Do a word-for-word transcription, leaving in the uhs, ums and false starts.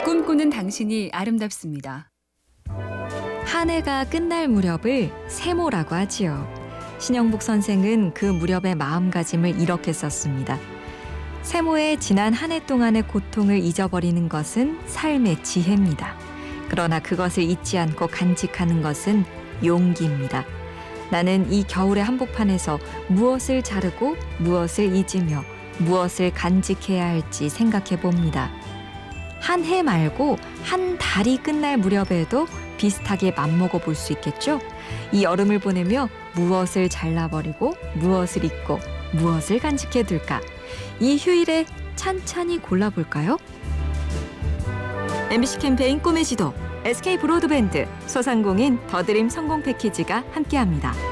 꿈꾸는 당신이 아름답습니다. 한 해가 끝날 무렵을 세모라고 하지요. 신영복 선생은 그 무렵의 마음가짐을 이렇게 썼습니다. 세모의 지난 한 해 동안의 고통을 잊어버리는 것은 삶의 지혜입니다. 그러나 그것을 잊지 않고 간직하는 것은 용기입니다. 나는 이 겨울의 한복판에서 무엇을 자르고 무엇을 잊으며 무엇을 간직해야 할지 생각해 봅니다. 한 해 말고 한 달이 끝날 무렵에도 비슷하게 맘먹어 볼 수 있겠죠? 이 여름을 보내며 무엇을 잘라버리고 무엇을 잊고 무엇을 간직해 둘까? 이 휴일에 찬찬히 골라볼까요? 엠비씨 캠페인 꿈의 지도, 에스케이 브로드밴드, 소상공인 더드림 성공 패키지가 함께합니다.